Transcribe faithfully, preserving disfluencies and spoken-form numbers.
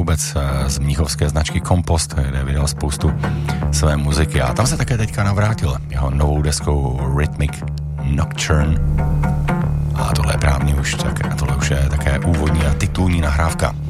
vůbec z mnichovské značky Kompost, kde vydal spoustu své muziky. A tam se také teďka navrátil jeho novou deskou Rhythmic Nocturne. A tohle je právě už, tak, tohle už je také úvodní a titulní nahrávka.